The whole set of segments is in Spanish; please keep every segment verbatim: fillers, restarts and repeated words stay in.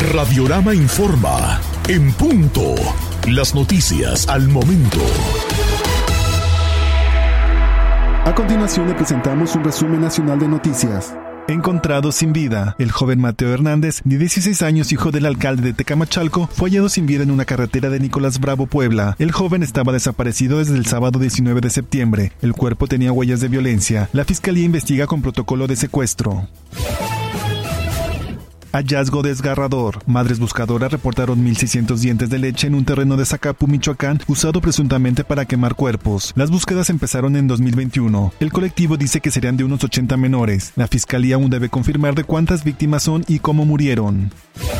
Radiorama informa, en punto, las noticias al momento. A continuación le presentamos un resumen nacional de noticias. Encontrado sin vida, el joven Mateo Hernández, de dieciséis años, hijo del alcalde de Tecamachalco, fue hallado sin vida en una carretera de Nicolás Bravo, Puebla. El joven estaba desaparecido desde el sábado diecinueve de septiembre. El cuerpo tenía huellas de violencia. La fiscalía investiga con protocolo de secuestro. Hallazgo desgarrador. Madres buscadoras reportaron mil seiscientos dientes de leche en un terreno de Zacapu, Michoacán, usado presuntamente para quemar cuerpos. Las búsquedas empezaron en dos mil veintiuno. El colectivo dice que serían de unos ochenta menores. La fiscalía aún debe confirmar de cuántas víctimas son y cómo murieron.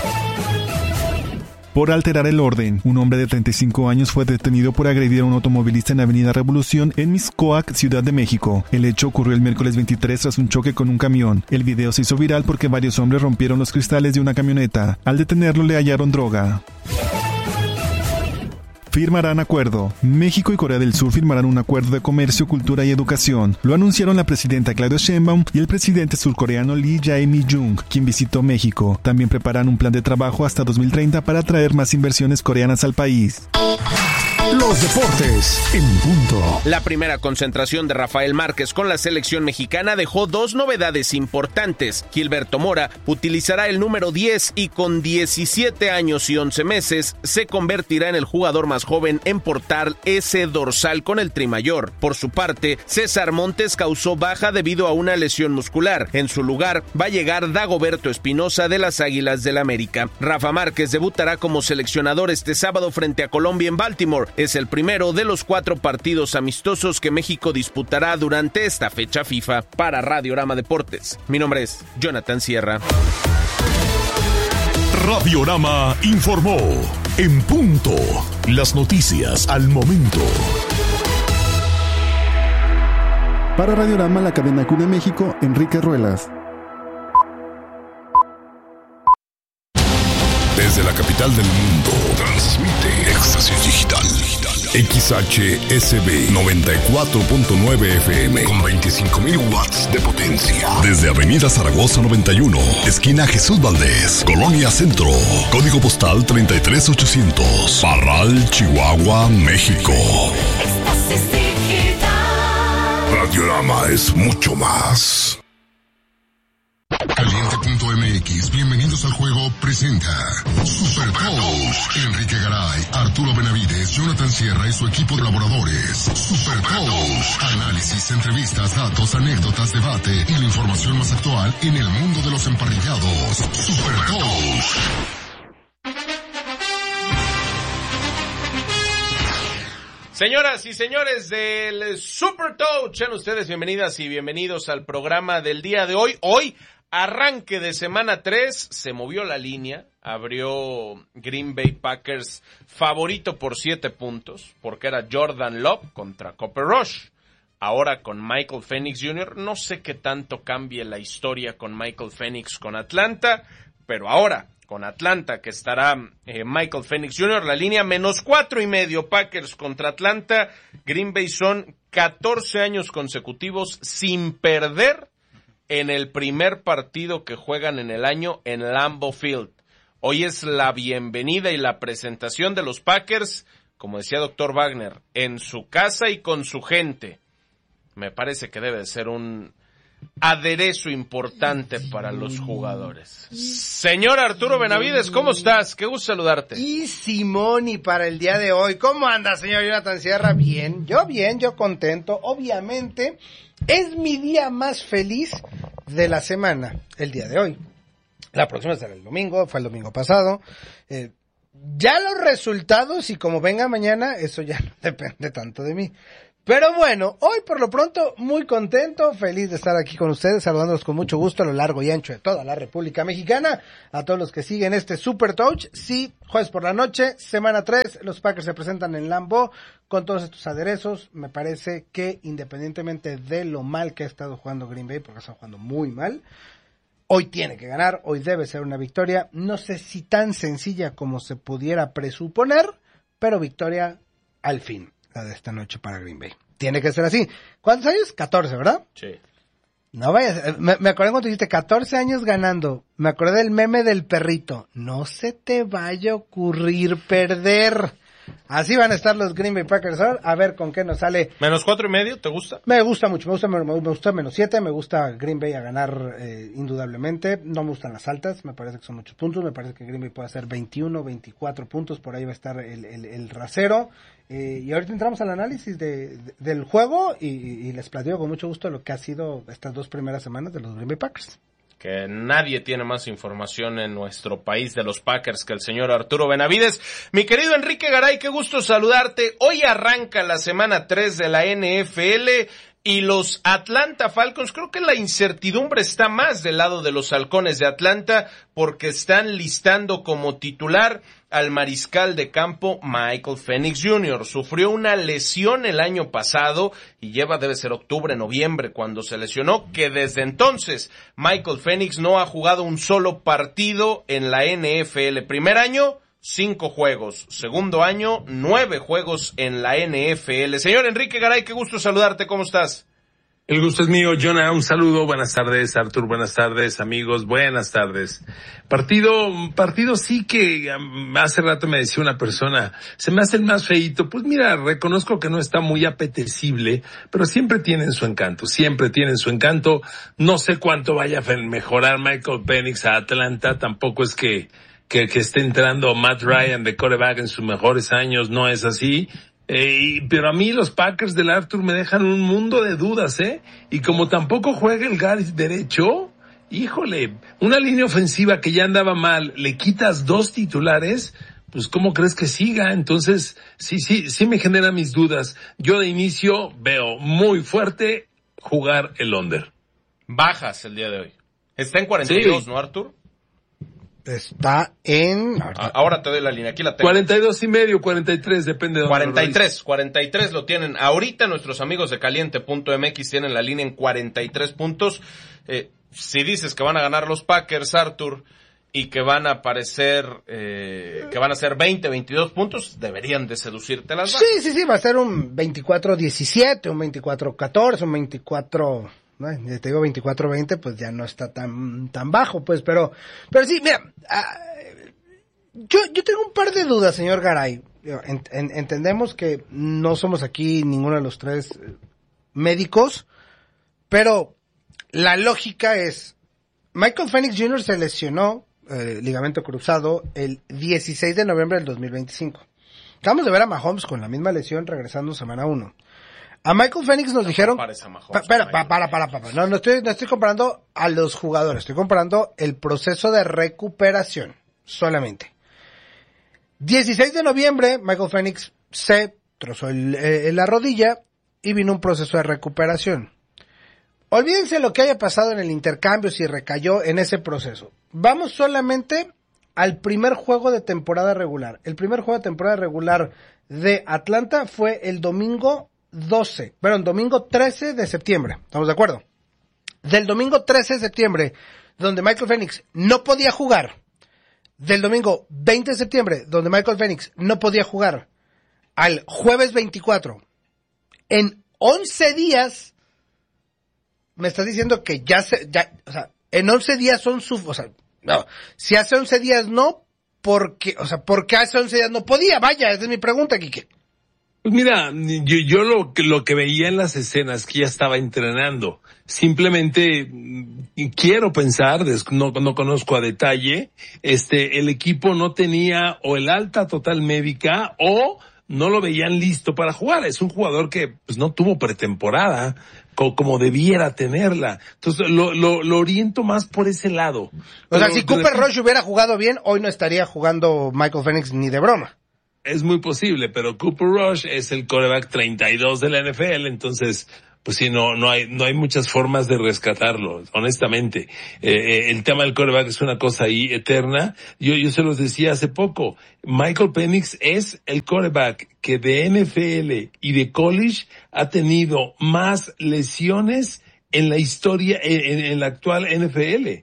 Por alterar el orden, un hombre de treinta y cinco años fue detenido por agredir a un automovilista en Avenida Revolución en Mixcoac, Ciudad de México. El hecho ocurrió el miércoles veintitrés tras un choque con un camión. El video se hizo viral porque varios hombres rompieron los cristales de una camioneta. Al detenerlo le hallaron droga. Firmarán acuerdo. México y Corea del Sur firmarán un acuerdo de comercio, cultura y educación. Lo anunciaron la presidenta Claudia Sheinbaum y el presidente surcoreano Lee Jae-myung, quien visitó México. También preparan un plan de trabajo hasta dos mil treinta para atraer más inversiones coreanas al país. Los deportes en punto. La primera concentración de Rafael Márquez con la selección mexicana dejó dos novedades importantes. Gilberto Mora utilizará el número diez y con diecisiete años y once meses se convertirá en el jugador más joven en portar ese dorsal con el trimayor. Por su parte, César Montes causó baja debido a una lesión muscular. En su lugar va a llegar Dagoberto Espinosa de las Águilas del América. Rafa Márquez debutará como seleccionador este sábado frente a Colombia en Baltimore. Es el primero de los cuatro partidos amistosos que México disputará durante esta fecha FIFA. Para Radiorama Deportes, mi nombre es Jonathan Sierra. Radiorama informó, en punto, las noticias al momento. Para Radiorama, la cadena Q de México, Enrique Ruelas. Desde la capital del mundo, transmite Éxtasis Digital. X H S B noventa y cuatro punto nueve F M con veinticinco mil watts de potencia. Desde Avenida Zaragoza noventa y uno, esquina Jesús Valdés, Colonia Centro. Código postal treinta y tres ochocientos. Parral, Chihuahua, México. Éxtasis Digital. Radiorama es mucho más. Caliente punto M X, bienvenidos al juego, presenta Super Coach. Enrique Garay, Arturo Benavides, Jonathan Sierra y su equipo de colaboradores. Super Coach. Análisis, entrevistas, datos, anécdotas, debate y la información más actual en el mundo de los emparrillados. Super Coach. Señoras y señores del Super Touch, sean ustedes bienvenidas y bienvenidos al programa del día de hoy. Hoy, arranque de semana tres, se movió la línea, abrió Green Bay Packers favorito por siete puntos, porque era Jordan Love contra Cooper Rush. Ahora con Michael Penix junior, no sé qué tanto cambie la historia con Michael Penix con Atlanta, pero ahora con Atlanta, que estará eh, Michael Penix junior, la línea menos cuatro y medio, Packers contra Atlanta. Green Bay son catorce años consecutivos sin perder en el primer partido que juegan en el año en Lambeau Field. Hoy es la bienvenida y la presentación de los Packers, como decía doctor Wagner, en su casa y con su gente. Me parece que debe de ser un aderezo importante para los jugadores. Señor Arturo Benavides, ¿cómo estás? Qué gusto saludarte. Y Simoni para el día de hoy. ¿Cómo anda, señor Jonathan Sierra? Bien, yo bien, yo contento. Obviamente, es mi día más feliz de la semana, el día de hoy. La próxima será el domingo, fue el domingo pasado. Eh, ya los resultados y como venga mañana, eso ya no depende tanto de mí. Pero bueno, hoy por lo pronto muy contento, feliz de estar aquí con ustedes, saludándolos con mucho gusto a lo largo y ancho de toda la República Mexicana, a todos los que siguen este Super Touch. Sí, jueves por la noche, semana tres, los Packers se presentan en Lambeau con todos estos aderezos. Me parece que independientemente de lo mal que ha estado jugando Green Bay, porque está jugando muy mal, hoy tiene que ganar, hoy debe ser una victoria, no sé si tan sencilla como se pudiera presuponer, pero victoria al fin. La de esta noche para Green Bay. Tiene que ser así. ¿Cuántos años? catorce, ¿verdad? Sí. No vayas, me, me acuerdo cuando dijiste catorce años ganando, me acordé del meme del perrito. No se te vaya a ocurrir perder. Así van a estar los Green Bay Packers ahora, a ver con qué nos sale. Menos cuatro y medio, ¿te gusta? Me gusta mucho, me gusta, me, me gusta menos siete, me gusta Green Bay a ganar eh, indudablemente. No me gustan las altas, me parece que son muchos puntos, me parece que Green Bay puede hacer veintiuno, veinticuatro puntos, por ahí va a estar el, el, el rasero. Eh, y ahorita entramos al análisis de, de, del juego y, y les platico con mucho gusto lo que ha sido estas dos primeras semanas de los Green Bay Packers. Que nadie tiene más información en nuestro país de los Packers que el señor Arturo Benavides. Mi querido Enrique Garay, qué gusto saludarte. Hoy arranca la semana tres de la N F L y los Atlanta Falcons. Creo que la incertidumbre está más del lado de los Halcones de Atlanta porque están listando como titular al mariscal de campo Michael Penix junior Sufrió una lesión el año pasado y lleva, debe ser octubre, noviembre, cuando se lesionó, que desde entonces Michael Penix no ha jugado un solo partido en la N F L. Primer año, cinco juegos. Segundo año, nueve juegos en la N F L. Señor Enrique Garay, qué gusto saludarte, ¿cómo estás? El gusto es mío, Jonah, un saludo, buenas tardes, Artur, buenas tardes, amigos, buenas tardes. Partido, partido sí que um, hace rato me decía una persona, se me hace el más feíto. Pues mira, reconozco que no está muy apetecible, pero siempre tienen su encanto, siempre tienen su encanto. No sé cuánto vaya a mejorar Michael Penix a Atlanta, tampoco es que, que, que esté entrando Matt Ryan de quarterback en sus mejores años, no es así. Eh, pero a mí los Packers del Arthur me dejan un mundo de dudas, ¿eh? Y como tampoco juega el guard derecho, híjole, una línea ofensiva que ya andaba mal, le quitas dos titulares, pues ¿cómo crees que siga? Entonces, sí, sí, sí me genera mis dudas. Yo de inicio veo muy fuerte jugar el under. Bajas el día de hoy. Está en cuarenta y dos, sí. ¿No, Arthur? Está en... Ahora te doy la línea, aquí la tengo. cuarenta y dos y medio, cuarenta y tres, depende de dónde cuarenta y tres, cuarenta y tres lo tienen. Ahorita nuestros amigos de caliente punto m x tienen la línea en cuarenta y tres puntos. Eh, si dices que van a ganar los Packers, Arthur, y que van a aparecer, eh, que van a ser veinte, veintidós puntos, deberían de seducirte las bajas. Sí, sí, sí, va a ser un veinticuatro diecisiete, un veinticuatro catorce, un veinticuatro... ¿no? Te digo veinticuatro veinte, pues ya no está tan tan bajo, pues, pero pero sí, mira, uh, yo yo tengo un par de dudas, señor Garay. En, en, entendemos que no somos aquí ninguno de los tres médicos, pero la lógica es, Michael Penix junior se lesionó, eh, ligamento cruzado, el dieciséis de noviembre del dos mil veinticinco. Acabamos de ver a Mahomes con la misma lesión regresando semana uno. A Michael Penix nos no dijeron... Pa, para, para, para, para, para. No, no estoy, no estoy comparando a los jugadores, estoy comparando el proceso de recuperación, solamente. dieciséis de noviembre, Michael Penix se trozó el, eh, la rodilla y vino un proceso de recuperación. Olvídense lo que haya pasado en el intercambio, si recayó en ese proceso. Vamos solamente al primer juego de temporada regular. El primer juego de temporada regular de Atlanta fue el domingo doce, perdón, domingo trece de septiembre, ¿estamos de acuerdo? Del domingo trece de septiembre, donde Michael Penix no podía jugar, del domingo veinte de septiembre, donde Michael Penix no podía jugar, al jueves veinticuatro, en once días, me estás diciendo que ya se, ya, o sea, en once días son su, o sea, no, si hace once días no, porque, o sea, ¿por qué hace once días no podía? Vaya, esa es mi pregunta, Quique. Pues mira, yo, yo lo que lo que veía en las escenas que ya estaba entrenando, simplemente quiero pensar, no, no conozco a detalle, este, el equipo no tenía o el alta total médica o no lo veían listo para jugar. Es un jugador que pues no tuvo pretemporada como, como debiera tenerla. Entonces lo, lo, lo oriento más por ese lado. O Pero, sea, si Cooper Rush hubiera jugado bien, hoy no estaría jugando Michael Penix ni de broma. Es muy posible, pero Cooper Rush es el quarterback treinta y dos de la N F L, entonces, pues sí, no, no hay, no hay muchas formas de rescatarlo, honestamente. Eh, el tema del quarterback es una cosa ahí eterna. Yo, yo se los decía hace poco. Michael Penix es el quarterback que de N F L y de college ha tenido más lesiones en la historia, en, en la actual N F L.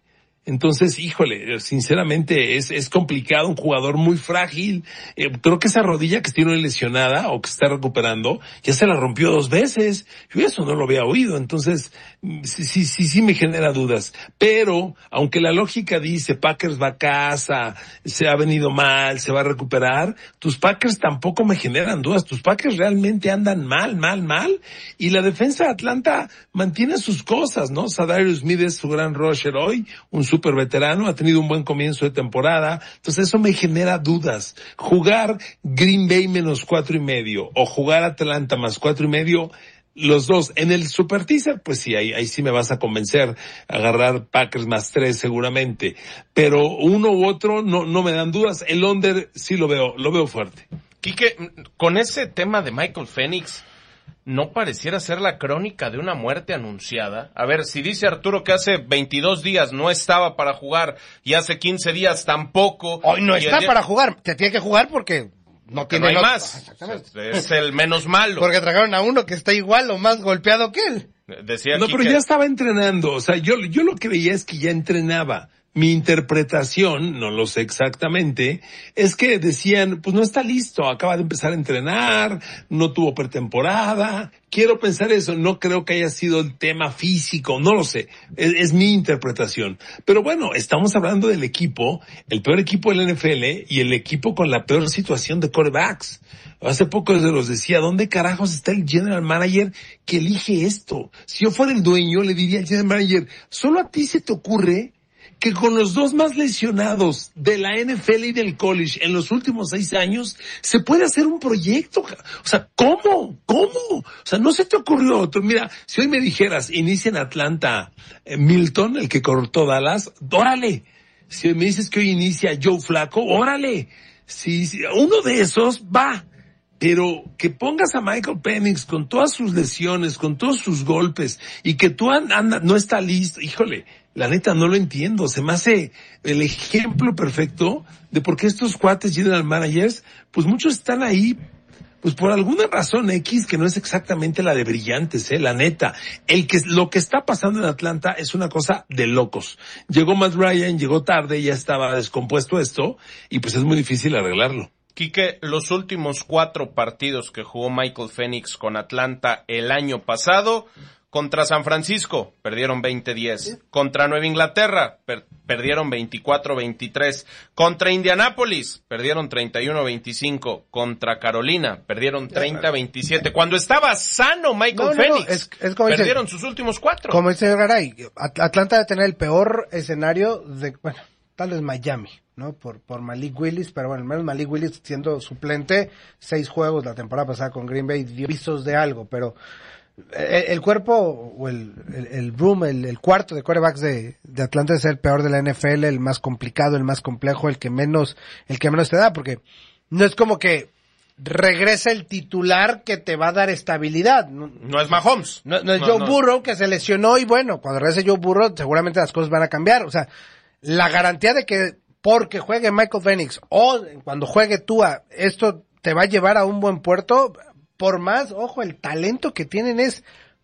Entonces, híjole, sinceramente es, es complicado, un jugador muy frágil. Eh, creo que esa rodilla que tiene lesionada o que está recuperando, ya se la rompió dos veces. Yo eso no lo había oído. Entonces, sí, sí, sí, sí me genera dudas. Pero, aunque la lógica dice Packers va a casa, se ha venido mal, se va a recuperar, tus Packers tampoco me generan dudas. Tus Packers realmente andan mal, mal, mal. Y la defensa de Atlanta mantiene sus cosas, ¿no? Zadarius Smith es su gran rusher hoy, un super veterano, ha tenido un buen comienzo de temporada, entonces eso me genera dudas. Jugar Green Bay menos cuatro y medio, o jugar Atlanta más cuatro y medio, los dos en el super teaser, pues sí, ahí, ahí sí me vas a convencer, agarrar Packers más tres seguramente, pero uno u otro no, no me dan dudas. El under sí lo veo, lo veo fuerte. Quique, con ese tema de Michael Penix, ¿no pareciera ser la crónica de una muerte anunciada? A ver, si dice Arturo que hace veintidós días no estaba para jugar y hace quince días tampoco. Hoy no está día... para jugar, te tiene que jugar porque no tiene no hay no... más. Exactamente. Es el menos malo. Porque trajeron a uno que está igual o más golpeado que él. Decía no, aquí pero que... ya estaba entrenando, o sea, yo, yo lo que veía es que ya entrenaba. Mi interpretación, no lo sé exactamente, es que decían, pues no está listo, acaba de empezar a entrenar, no tuvo pretemporada. Quiero pensar eso, no creo que haya sido el tema físico, no lo sé, es, es mi interpretación. Pero bueno, estamos hablando del equipo, el peor equipo del N F L y el equipo con la peor situación de quarterbacks. Hace poco se los decía, ¿dónde carajos está el general manager que elige esto? Si yo fuera el dueño, le diría al general manager, solo a ti se te ocurre que con los dos más lesionados de la N F L y del college en los últimos seis años se puede hacer un proyecto. O sea, ¿cómo? ¿Cómo? O sea, no se te ocurrió otro. Mira, si hoy me dijeras, inicia en Atlanta eh, Milton, el que cortó Dallas, órale. Si hoy me dices que hoy inicia Joe Flacco, órale. Si, si uno de esos va. Pero que pongas a Michael Penix con todas sus lesiones, con todos sus golpes, y que tú anda, no está listo, híjole, la neta no lo entiendo. Se me hace el ejemplo perfecto de por qué estos cuates general managers, pues muchos están ahí, pues por alguna razón X que no es exactamente la de brillantes, eh, la neta. El que, lo que está pasando en Atlanta es una cosa de locos. Llegó Matt Ryan, llegó tarde, ya estaba descompuesto esto, y pues es muy difícil arreglarlo. Quique, los últimos cuatro partidos que jugó Michael Penix con Atlanta el año pasado, contra San Francisco, perdieron veinte diez. ¿Sí? Contra Nueva Inglaterra, per- perdieron veinticuatro veintitrés. Contra Indianápolis, perdieron treinta y uno veinticinco. Contra Carolina, perdieron treinta veintisiete. Cuando estaba sano Michael no, no, Penix, no, es, es como perdieron dice, sus últimos cuatro. Como dice Garay, Atlanta debe tener el peor escenario de, bueno, tal vez Miami, ¿no? Por, por Malik Willis, pero bueno, al menos Malik Willis siendo suplente, seis juegos la temporada pasada con Green Bay, dio visos de algo, pero el, el cuerpo, o el, el, el room, el, el cuarto de quarterbacks de, de Atlanta es el peor de la N F L, el más complicado, el más complejo, el que menos, el que menos te da, porque no es como que regresa el titular que te va a dar estabilidad. No, no es Mahomes. No, no es no, Joe no. Burrow que se lesionó y bueno, cuando regrese Joe Burrow seguramente las cosas van a cambiar, o sea, la garantía de que porque juegue Michael Penix o cuando juegue Tua, esto te va a llevar a un buen puerto, por más, ojo, el talento que tienen es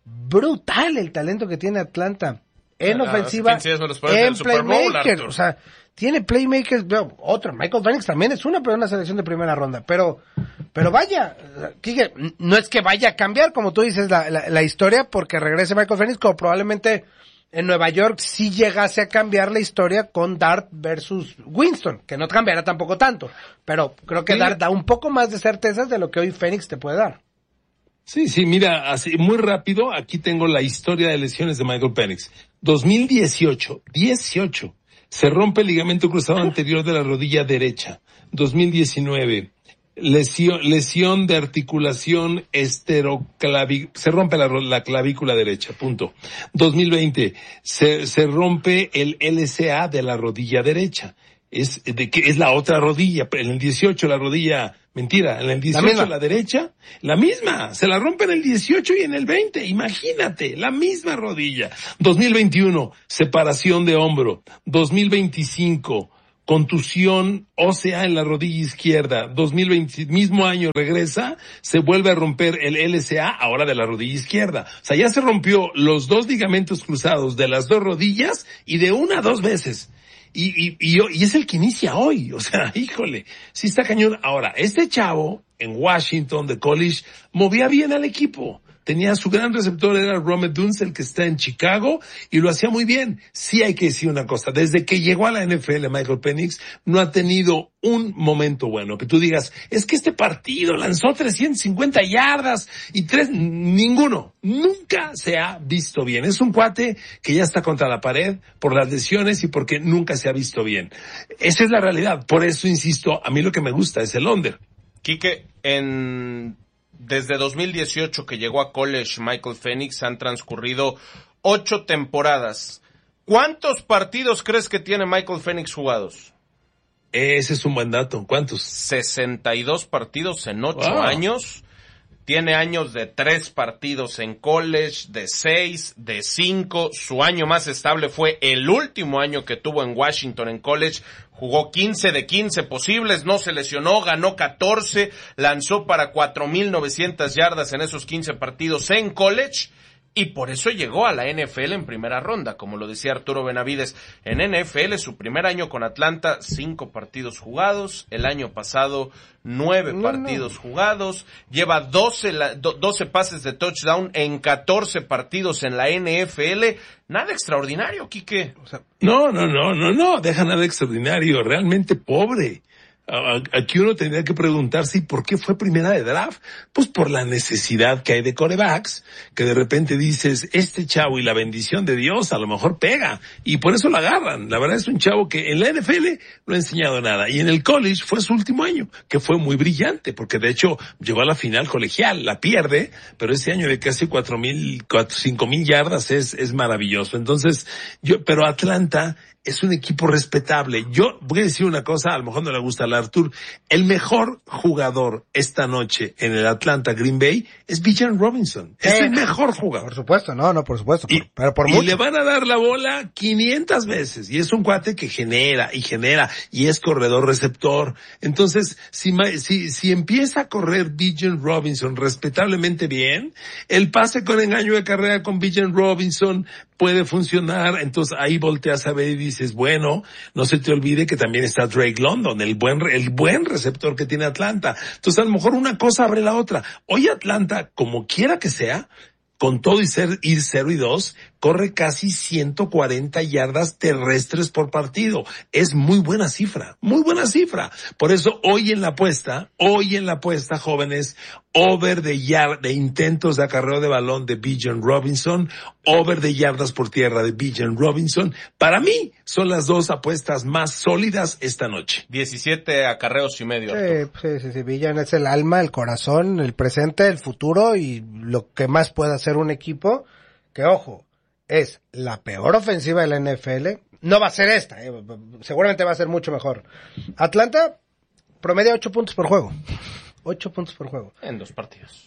brutal, el talento que tiene Atlanta en ah, ofensiva, en playmaker, o sea, tiene playmakers, otro, Michael Penix también es una, pero una selección de primera ronda, pero pero vaya, Quique, no es que vaya a cambiar, como tú dices, la, la, la historia, porque regrese Michael Penix, como probablemente en Nueva York sí llegase a cambiar la historia con Dart versus Winston, que no cambiará tampoco tanto, pero creo que sí. Dart da un poco más de certezas de lo que hoy Penix te puede dar. Sí, sí, mira, así muy rápido, aquí tengo la historia de lesiones de Michael Penix. dos mil dieciocho, dieciocho, se rompe el ligamento cruzado anterior de la rodilla derecha. dos mil diecinueve, lesión, lesión de articulación esteroclavícula, se rompe la, la clavícula derecha, punto. dos mil veinte, se, se rompe el L C A de la rodilla derecha. Es, de que es la otra rodilla, en el dieciocho la rodilla, mentira, en el dieciocho la, la derecha, la misma, se la rompe en el dieciocho y en el veinte, imagínate, la misma rodilla. dos mil veintiuno, separación de hombro. dos mil veinticinco, contusión ósea en la rodilla izquierda. dos mil veinte, mismo año regresa, se vuelve a romper el L C A, ahora de la rodilla izquierda. O sea, ya se rompió los dos ligamentos cruzados de las dos rodillas y de una a dos veces. y, y, y, y es el que inicia hoy. O sea, híjole, sí está cañón. Ahora, este chavo en Washington de college movía bien al equipo. Tenía su gran receptor, era Rome Dunst, el que está en Chicago, y lo hacía muy bien. Sí hay que decir una cosa, desde que llegó a la N F L Michael Penix, no ha tenido un momento bueno, que tú digas, es que este partido lanzó trescientas cincuenta yardas y tres, ninguno, nunca se ha visto bien. Es un cuate que ya está contra la pared por las lesiones y porque nunca se ha visto bien. Esa es la realidad, por eso insisto, a mí lo que me gusta es el under. Quique, en... desde dos mil dieciocho que llegó a college Michael Penix han transcurrido ocho temporadas. ¿Cuántos partidos crees que tiene Michael Penix jugados? Ese es un buen dato. ¿Cuántos? sesenta y dos partidos en ocho wow. años. Tiene años de tres partidos en college, de seis, de cinco. Su año más estable fue el último año que tuvo en Washington en college. Jugó quince de quince posibles, no se lesionó, ganó catorce, lanzó para cuatro mil novecientas yardas en esos quince partidos en college. Y por eso llegó a la N F L en primera ronda, como lo decía Arturo Benavides. En N F L, su primer año con Atlanta, cinco partidos jugados. El año pasado, nueve no, partidos no. jugados. Lleva doce, doce pases de touchdown en catorce partidos en la N F L. Nada extraordinario, Quique. O sea, no, no, no, no, no, deja nada extraordinario. Realmente pobre. Aquí uno tendría que preguntarse, ¿y por qué fue primera de draft? Pues por la necesidad que hay de quarterbacks, que de repente dices, este chavo y la bendición de Dios a lo mejor pega, y por eso lo agarran. La verdad es un chavo que en la N F L no ha enseñado nada, y en el college fue su último año, que fue muy brillante, porque de hecho llegó a la final colegial, la pierde, pero ese año de casi cuatro mil, cinco mil yardas es, es maravilloso. Entonces, yo, pero Atlanta es un equipo respetable. Yo voy a decir una cosa, a lo mejor no le gusta al Artur. El mejor jugador esta noche en el Atlanta Green Bay es Bijan Robinson. Es eh, el mejor jugador. Por supuesto, no, no, por supuesto. Y, por, pero por y mucho. le van a dar la bola quinientas veces. Y es un cuate que genera y genera y es corredor receptor. Entonces, si, si, si empieza a correr Bijan Robinson respetablemente bien, el pase con engaño de carrera con Bijan Robinson puede funcionar. Entonces ahí volteas a ver y dices, bueno, no se te olvide que también está Drake London, el buen, el buen receptor que tiene Atlanta. Entonces a lo mejor una cosa abre la otra. Hoy Atlanta, como quiera que sea, con todo y ser ir cero y dos, corre casi ciento cuarenta yardas terrestres por partido. Es muy buena cifra, muy buena cifra. Por eso hoy en la apuesta, hoy en la apuesta, jóvenes, over de yard, de intentos de acarreo de balón de Bijan Robinson, over de yardas por tierra de Bijan Robinson. Para mí son las dos apuestas más sólidas esta noche. diecisiete acarreos y medio. Sí, sí, sí, sí. Bijan es el alma, el corazón, el presente, el futuro y lo que más puede hacer un equipo que, ojo, es la peor ofensiva de la N F L. No va a ser esta, eh, seguramente va a ser mucho mejor. Atlanta promedia ocho puntos por juego. ocho puntos por juego. En dos partidos.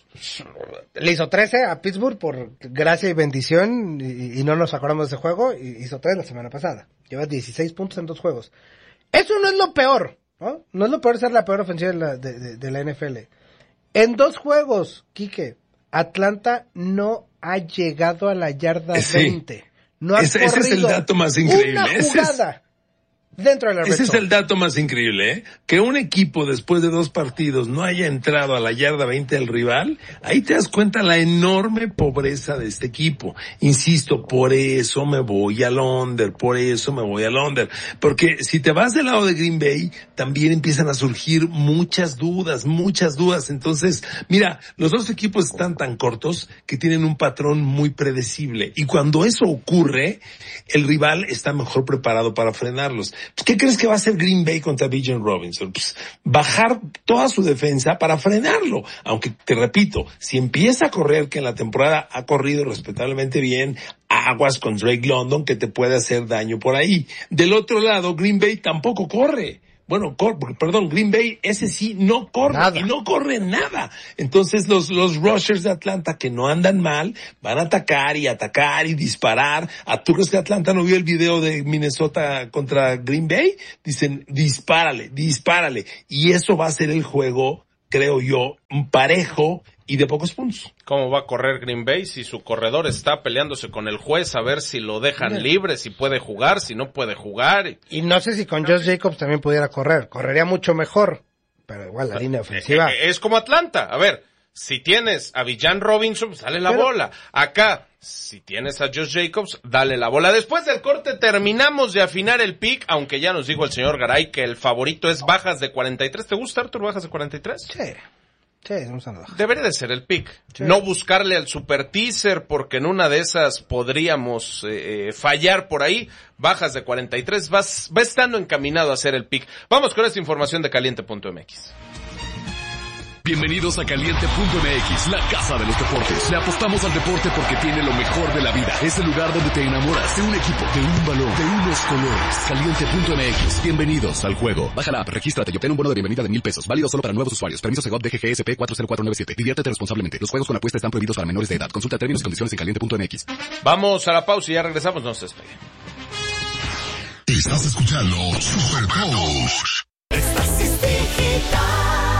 Le hizo trece a Pittsburgh por gracia y bendición y, y no nos acordamos de ese juego. Y hizo tres la semana pasada. Lleva dieciséis puntos en dos juegos. Eso no es lo peor, ¿no? No es lo peor ser la peor ofensiva de la, de, de, de la N F L. En dos juegos, Quique, Atlanta no ha llegado a la yarda sí. veinte. No ha ese, ese es el dato más increíble. Una jugada dentro de la red Ese zone. Es el dato más increíble, ¿eh? Que un equipo después de dos partidos no haya entrado a la yarda veinte del rival, ahí te das cuenta la enorme pobreza de este equipo. Insisto, por eso me voy al under, por eso me voy al under. Porque si te vas del lado de Green Bay, también empiezan a surgir muchas dudas, muchas dudas. Entonces, mira, los dos equipos están tan cortos que tienen un patrón muy predecible. Y cuando eso ocurre, el rival está mejor preparado para frenarlos. ¿Qué crees que va a hacer Green Bay contra Bijan Robinson? Pues bajar toda su defensa para frenarlo. Aunque, te repito, si empieza a correr, que en la temporada ha corrido respetablemente bien, aguas con Drake London, que te puede hacer daño por ahí. Del otro lado, Green Bay tampoco corre. Bueno, cor, perdón, Green Bay, ese sí no corre, nada. Y no corre nada. Entonces los, los rushers de Atlanta que no andan mal, van a atacar y atacar y disparar. ¿A tú crees que Atlanta no vio el video de Minnesota contra Green Bay? Dicen, dispárale, dispárale. Y eso va a ser el juego, creo yo, un parejo y de pocos puntos. ¿Cómo va a correr Green Bay si su corredor está peleándose con el juez a ver si lo dejan Mira. libre, si puede jugar, si no puede jugar? Y no sé si con Josh Jacobs también pudiera correr, correría mucho mejor, pero igual la línea ofensiva. Es como Atlanta, a ver, si tienes a Villan Robinson, pues dale la pero... bola. Acá, si tienes a Josh Jacobs, dale la bola. Después del corte terminamos de afinar el pick, aunque ya nos dijo el señor Garay que el favorito es bajas de cuarenta y tres. ¿Te gusta, Artur, bajas de cuarenta y tres? Sí. Sí, vamos a bajar. Debería de ser el pick. Sí. No buscarle al super teaser, porque en una de esas podríamos eh, fallar por ahí. Bajas de cuarenta y tres, vas, va estando encaminado a ser el pick. Vamos con esta información de caliente punto m x. Bienvenidos a Caliente punto m x, la casa de los deportes. Le apostamos al deporte porque tiene lo mejor de la vida. Es el lugar donde te enamoras de un equipo, de un balón, de unos colores. Caliente punto m x, bienvenidos al juego. Baja la app, regístrate y obtén un bono de bienvenida de mil pesos. Válido solo para nuevos usuarios. Permiso Segov D G G S P cuatro cero cuatro nueve siete. Diviértete responsablemente. Los juegos con apuesta están prohibidos para menores de edad. Consulta términos y condiciones en caliente punto m x. Vamos a la pausa y ya regresamos. No se despeguen. Estás escuchando Super Tosh. Éxtasis Digital.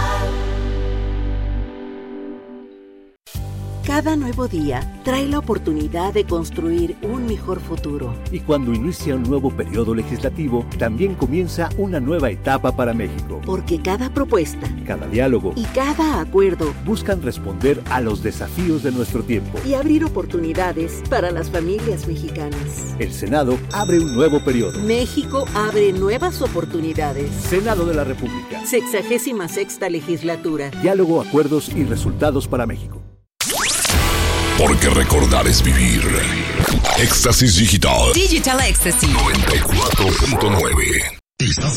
Cada nuevo día trae la oportunidad de construir un mejor futuro. Y cuando inicia un nuevo periodo legislativo, también comienza una nueva etapa para México. Porque cada propuesta, cada diálogo y cada acuerdo buscan responder a los desafíos de nuestro tiempo y abrir oportunidades para las familias mexicanas. El Senado abre un nuevo periodo. México abre nuevas oportunidades. Senado de la República. Sexagésima sexta legislatura. Diálogo, acuerdos y resultados para México. Porque recordar es vivir. Éxtasis Digital. Digital Éxtasis. noventa y cuatro punto nueve. Estás